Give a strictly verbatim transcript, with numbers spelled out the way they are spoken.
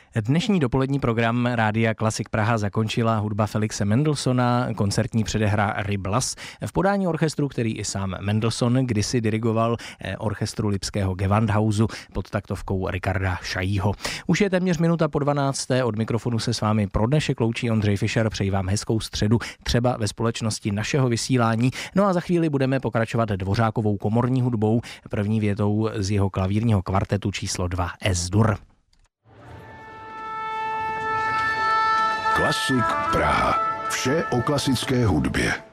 Dnešní dopolední program Rádia Klasik Praha zakončila hudba Felixe Mendelssohna, koncertní předehra Ryblas v podání orchestru, který i sám Mendelssohn kdysi dirigoval, orchestru lipského Gewandhausu pod taktovkou Richarda Šajího. Už je téměř minuta po dvanácté, od mikrofonu se s vámi pro dnešek loučí Ondřej Fischer, přeji vám hezkou středu, třeba ve společnosti našeho vysílání. No a za chvíli budeme pokračovat Dvořákovou komorní hudbou, první větou z jeho klavírního kvartetu číslo dva Es-dur. Klasik Praha. Vše o klasické hudbě.